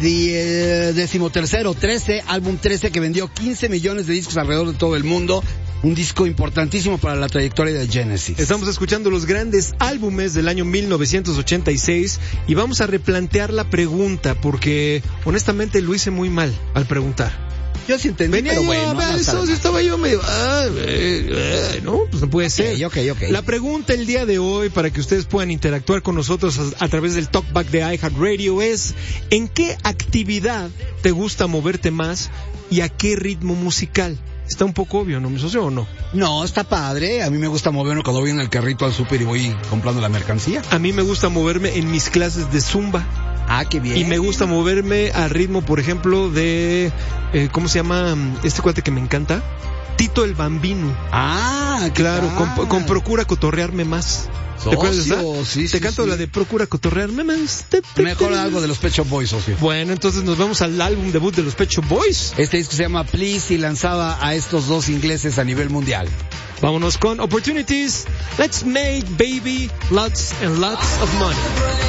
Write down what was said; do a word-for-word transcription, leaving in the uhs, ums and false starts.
decimotercero, trece, álbum trece, que vendió quince millones de discos alrededor de todo el mundo. Un disco importantísimo para la trayectoria de Genesis. Estamos escuchando los grandes álbumes del año mil novecientos ochenta y seis y vamos a replantear la pregunta porque honestamente lo hice muy mal al preguntar. Yo sí entendí, Venía pero yo, bueno. a ver, No, eso, estaba yo medio... Ah, eh, eh, no, pues no puede ser. Okay, okay, okay. La pregunta el día de hoy, para que ustedes puedan interactuar con nosotros a, a través del Talkback de iHeartRadio, es: ¿en qué actividad te gusta moverte más y a qué ritmo musical? Está un poco obvio, ¿no, mi socio, o no? No, está padre. A mí me gusta moverme cuando voy en el carrito al súper y voy comprando la mercancía. A mí me gusta moverme en mis clases de Zumba. Ah, qué bien. Y me gusta moverme al ritmo, por ejemplo, de... Eh, ¿Cómo se llama este cuate que me encanta? Tito el Bambino. Ah, claro, tal? con, con Procura Cotorrearme Más. Socio, ¿Te acuerdas de esa? sí, Te sí, canto sí. la de Procura Cotorrearme Más. Mejor algo de los Pet Shop Boys, socio. Bueno, entonces nos vamos al álbum debut de los Pet Shop Boys. Este disco se llama Please y lanzaba a estos dos ingleses a nivel mundial. Vámonos con Opportunities. Let's make, baby, lots and lots of money.